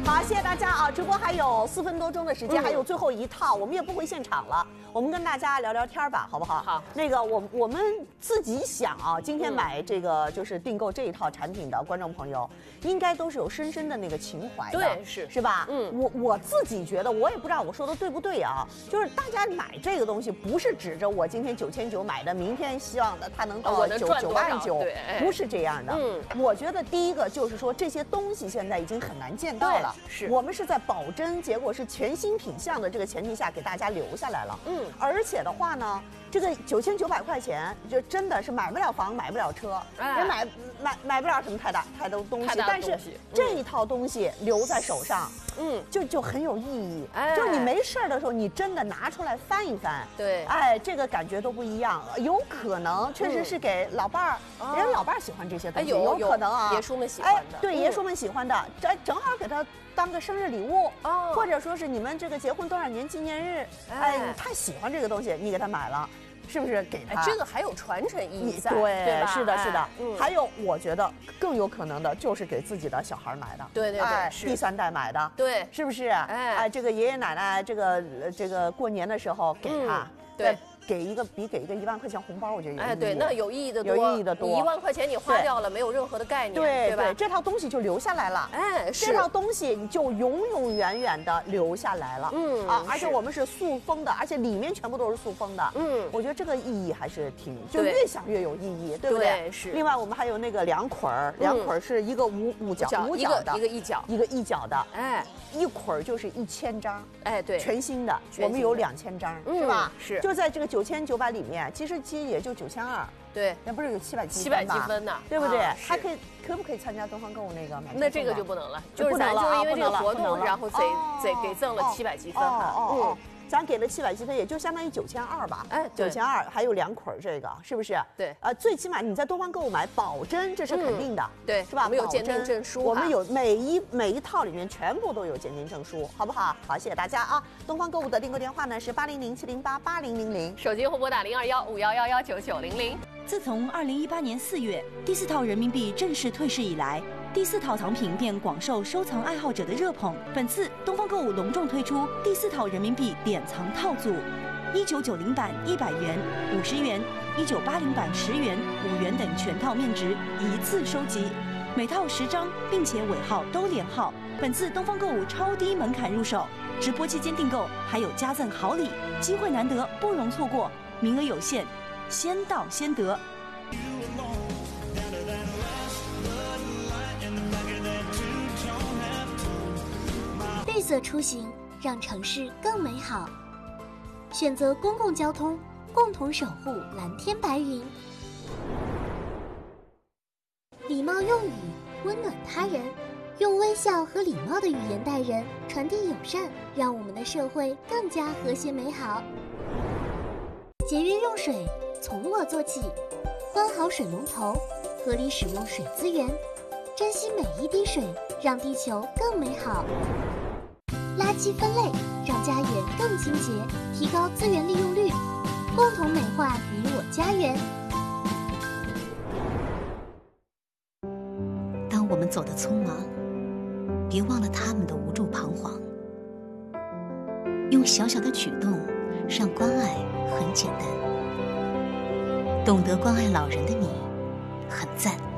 好，谢谢大家啊！直播还有4分多钟的时间，还有最后一套，我们也不回现场了，我们跟大家聊聊天吧，好不好？ 好。 那个我们自己想啊，今天买这个就是订购这一套产品的观众朋友，应该都是有深深的那个情怀的， 对， 是吧？我自己觉得，我也不知道我说的对不对啊，就是大家买这个东西不是指着我今天9900买的，明天希望的它能到9万9，不是这样的。我觉得第一个就是说这些东西现在已经很难见到了。 是我们是在保真，结果是全新品相的这个前提下给大家留下来了。而且的话呢，这个9900块钱就真的是买不了房，买不了车，也买不了什么太多东西。但是这一套东西留在手上，就很有意义。就是你没事的时候，你真的拿出来翻一翻， 对， 哎，这个感觉都不一样。有可能确实是给老伴儿，人老伴儿喜欢这些东西，有可能啊， 爷叔们喜欢的， 对，爷叔们喜欢的，正好给他当个生日礼物，或者说是你们这个结婚多少年纪念日，哎，你太喜欢这个东西，你给他买了。是不是给他？ 这个还有传承意义在， 对吧？ 是的，是的。还有，我觉得更有可能的就是给自己的小孩买的， 对， 第3代买的， 对， 是不是？哎，这个爷爷奶奶，这个过年的时候给他， 对。 给一个1万块钱红包，我觉得有意义。 哎，对，那有意义的多， 有意义的多。 你1万块钱你花掉了，没有任何的概念，对吧？ 这套东西就留下来了，哎，这套东西你就永远的留下来了，而且我们是塑封的，而且里面全部都是塑封的，我觉得这个意义还是就越想越有意义，对不对？ 是。 另外我们还有那个2捆儿，2捆儿是一个五角的， 一个一角的，哎，一捆儿就是1000张， 哎，对， 全新的，我们有2000张，是吧？ 是。 就在这个9900里面，其实也就9200，对，那不是有700几分呢， 对不对？还可不可以参加东方购物那个买？ 那这个就不能了，就是咱就是因为这个活动，然后给赠了700积分哈。 咱给了700积分，也就相当于9200吧。哎，9200还有2捆这个，是不是？ 对。 最起码你在东方购物买，保真这是肯定的， 对， 是吧？ 我们有鉴定证书， 我们有每一套里面全部都有鉴定证书，好不好？好，谢谢大家啊！东方购物的订购电话呢是800-708-8000， 手机或拨打0215119900。 自从2018年4月第4套人民币正式退市以来，第4套藏品便广受收藏爱好者的热捧。本次东方购物隆重推出第4套人民币典藏套组，1990版100元、50元、1980版10元、5元等全套面值一次收集，每套10张，并且尾号都连号。本次东方购物超低门槛入手，直播期间订购还有加赠好礼，机会难得，不容错过，名额有限，先到先得。 绿色出行，让城市更美好。选择公共交通，共同守护蓝天白云。礼貌用语，温暖他人，用微笑和礼貌的语言待人，传递友善，让我们的社会更加和谐美好。节约用水，从我做起，关好水龙头，合理使用水资源，珍惜每一滴水，让地球更美好。垃圾分类，让家园更清洁，提高资源利用率，共同美化你我家园。 当我们走得匆忙，别忘了他们的无助彷徨。用小小的举动，让关爱很简单。懂得关爱老人的你，很赞。